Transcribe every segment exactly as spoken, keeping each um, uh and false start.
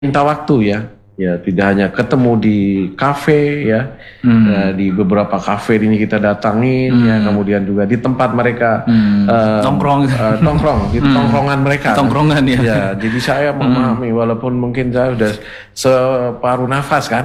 minta waktu ya. Ya, tidak hanya ketemu di kafe ya, hmm. ya di beberapa kafe ini kita datangin hmm. ya, kemudian juga di tempat mereka hmm. uh, nongkrong, uh, nongkrong di hmm. tongkrongan mereka. Tongkrongan kan? ya. Ya, jadi saya memahami hmm. walaupun mungkin saya sudah separuh nafas kan.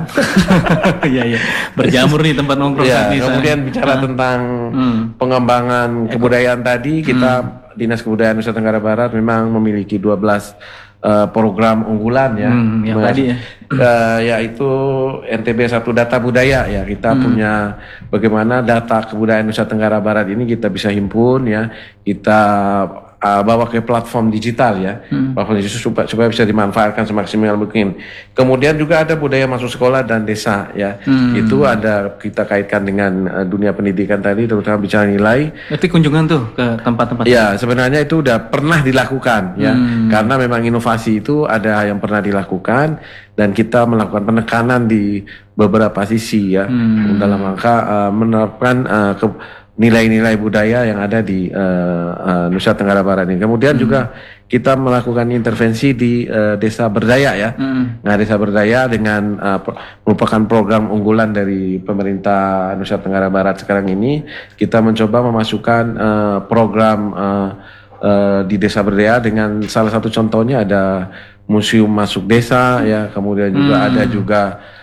Iya iya. Berjamur nih tempat nongkrong. Ya, kemudian sana. bicara uh. tentang hmm. pengembangan Eko. kebudayaan tadi, kita hmm. Dinas Kebudayaan Nusa Tenggara Barat memang memiliki dua belas Uh, program unggulan ya, hmm, yang Mas, tadi ya, uh, yaitu N T B satu Data Budaya ya. Kita hmm. punya bagaimana data kebudayaan Nusa Tenggara Barat ini kita bisa himpun ya, kita uh, bawa ke platform digital ya, hmm. platform digital supaya, supaya bisa dimanfaatkan semaksimal mungkin. Kemudian juga ada budaya masuk sekolah dan desa ya, hmm. itu ada kita kaitkan dengan uh, dunia pendidikan tadi, terutama bicara nilai. Berarti kunjungan tuh ke tempat-tempat. Ya, sebenarnya itu udah pernah dilakukan ya, hmm. karena memang inovasi itu ada yang pernah dilakukan dan kita melakukan penekanan di beberapa sisi ya, hmm. dalam rangka uh, menerapkan uh, ke nilai-nilai budaya yang ada di uh, uh, Nusa Tenggara Barat ini. Kemudian hmm. juga kita melakukan intervensi di uh, Desa Berdaya ya. Hmm. Nah, Desa Berdaya dengan uh, merupakan program unggulan dari pemerintah Nusa Tenggara Barat sekarang ini. Kita mencoba memasukkan uh, program uh, uh, di Desa Berdaya dengan salah satu contohnya ada museum masuk desa ya. Kemudian juga hmm. ada juga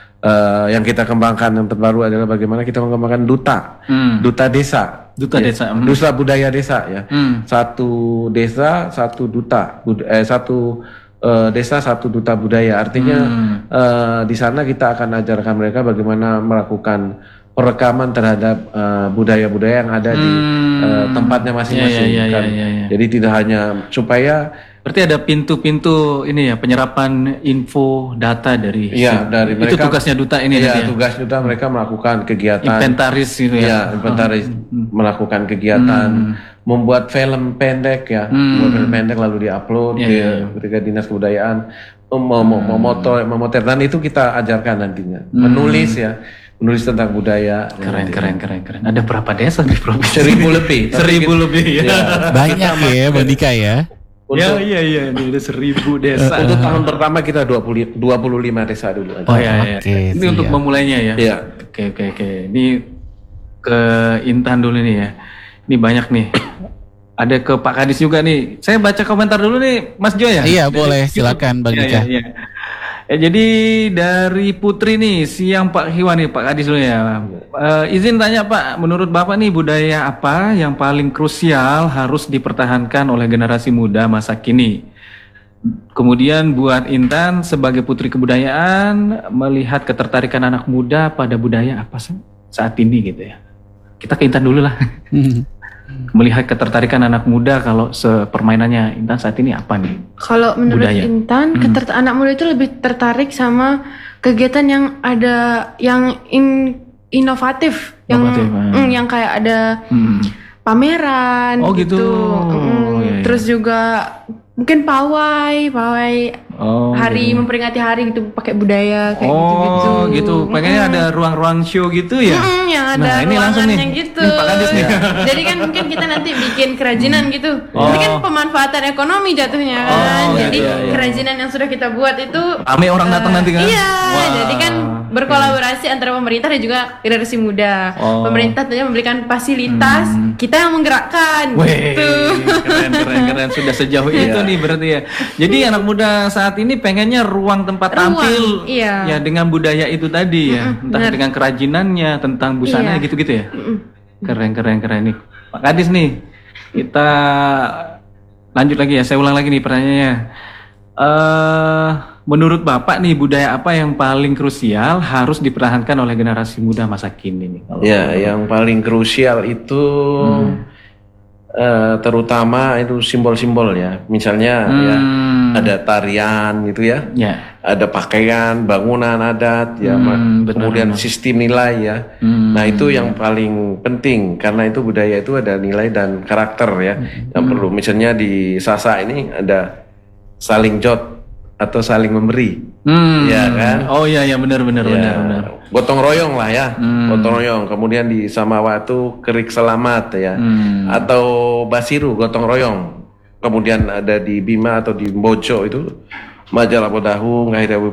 Uh, yang kita kembangkan yang terbaru adalah bagaimana kita mengembangkan duta, hmm. duta desa, duta ya, desa, hmm. duta budaya desa ya, hmm. satu desa satu duta, bud- eh, satu uh, desa satu duta budaya. Artinya hmm. uh, di sana kita akan ajarkan mereka bagaimana melakukan perekaman terhadap uh, budaya-budaya yang ada di hmm. uh, tempatnya masing-masing. Ya, ya, ya, kan? ya, ya, ya. Jadi tidak hanya supaya berarti ada pintu-pintu ini ya, penyerapan info data dari ya, dari itu mereka, tugasnya duta ini ya, ya. tugas duta mereka melakukan kegiatan inventaris gitu ya. Ya, inventaris oh. melakukan kegiatan hmm. membuat film pendek ya, hmm. membuat film pendek lalu diupload ya, ke ya, ya. ketika Dinas Kebudayaan mem- mem- memoto memotret dan itu kita ajarkan nantinya. Hmm. Menulis ya. Menulis tentang budaya. Keren, keren, keren, keren. Ada berapa desa di provinsi? Seribu lebih. Seribu lebih ya. ya. Banyak ya, Bang Dika ya. Untuk, ya, iya, iya, ini udah seribu desa. Untuk tahun pertama kita dua puluh lima desa dulu aja. Oh iya, iya. Oke, ini siap. untuk memulainya ya. Iya. Oke, oke, oke. Ini ke Intan dulu nih ya. Ini banyak nih. Ada ke Pak Kadis juga nih. Saya baca komentar dulu nih, Mas Jo ya. Iya, dari, boleh. Silakan, Bang Dika. Iya, iya. Ya, jadi dari Putri nih, siang Pak Hiwan nih, Pak Kadis dulu ya. Uh, izin tanya Pak, menurut Bapak nih budaya apa yang paling krusial harus dipertahankan oleh generasi muda masa kini? Kemudian buat Intan sebagai putri kebudayaan, melihat ketertarikan anak muda pada budaya apa sih saat ini gitu ya. Kita ke Intan dulu lah. Melihat ketertarikan anak muda kalau sepermainannya Intan saat ini apa nih? Kalau menurut budaya? Intan, hmm. ketert- anak muda itu lebih tertarik sama kegiatan yang ada yang in, inovatif, yang mm, yang kayak ada hmm. pameran oh, gitu. gitu. Mm, oh, iya, iya. Terus juga mungkin pawai, pawai oh, hari gitu. memperingati hari gitu pakai budaya kayak oh, gitu-gitu. Oh gitu, pengennya mm-hmm. ada ruang-ruang show gitu ya? Mm-hmm, yang ada nah, ini langsung nih. gitu. Ini Pak Kadis nih. Jadi kan mungkin kita nanti bikin kerajinan gitu. Oh. Ini kan pemanfaatan ekonomi jatuhnya kan. Oh, jadi gitu, ya, ya. kerajinan yang sudah kita buat itu rame orang uh, datang nanti kan? Iya, wow. jadi kan berkolaborasi okay. antara pemerintah dan juga generasi muda. Oh. Pemerintah tentunya memberikan fasilitas, hmm. kita yang menggerakkan. Weh, gitu. Keren, keren, keren. Sudah sejauh itu nih berarti ya. Jadi anak muda saat ini pengennya ruang tempat ruang, tampil iya. ya dengan budaya itu tadi ya, mm-mm, entah bener. dengan kerajinannya, tentang busana iya. gitu-gitu ya. Mm-mm. Keren, keren, keren nih. Pak Kadis nih, kita lanjut lagi ya. Saya ulang lagi nih pertanyaannya. Uh, menurut Bapak nih budaya apa yang paling krusial harus dipertahankan oleh generasi muda masa kini nih? Kalau ya, yang paling krusial itu hmm. uh, terutama itu simbol-simbol ya. Misalnya hmm. ya ada tarian gitu ya. Ya. Ada pakaian, bangunan adat ya, hmm, kemudian benar, sistem nilai ya. Hmm. Nah, itu yang paling penting karena itu budaya itu ada nilai dan karakter ya. Hmm. Yang perlu misalnya di Sasak ini ada saling jod atau saling memberi, hmm. ya kan? Oh iya ya benar benar ya, benar benar. Gotong royong lah ya, hmm. gotong royong. Kemudian di Samawatu kerik selamat ya, hmm. atau Basiru gotong royong. Kemudian ada di Bima atau di Bojo itu majalah Podahung, akhirnya